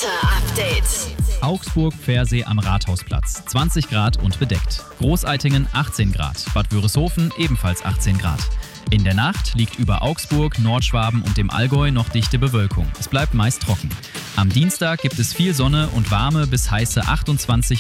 Update. Augsburg-Pfersee am Rathausplatz, 20 Grad und bedeckt. Großeitingen 18 Grad, Bad Wörishofen ebenfalls 18 Grad. In der Nacht liegt über Augsburg, Nordschwaben und dem Allgäu noch dichte Bewölkung. Es bleibt meist trocken. Am Dienstag gibt es viel Sonne und warme bis heiße 28